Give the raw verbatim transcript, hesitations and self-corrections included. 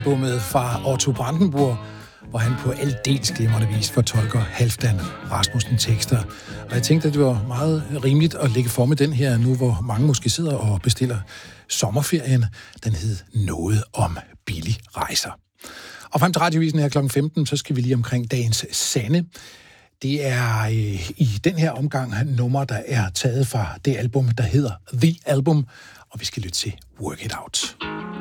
Albummet fra Otto Brandenburg, hvor han på aldeles glimrende vis fortolker Halfdan Rasmussen tekster. Og jeg tænkte, at det var meget rimeligt at lægge for med den her nu, hvor mange måske sidder og bestiller sommerferien. Den hed Noget om billig rejser. Og frem til radiovisen her klokken femten, så skal vi lige omkring dagens sande. Det er øh, i den her omgang nummer, der er taget fra det album, der hedder The Album, og vi skal lytte til Work It Out.